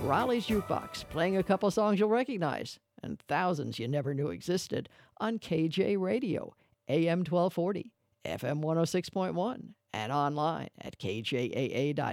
Raleigh's Jukebox, playing a couple songs you'll recognize and thousands you never knew existed on KJ Radio, AM 1240, FM 106.1, and online at kjaa.com.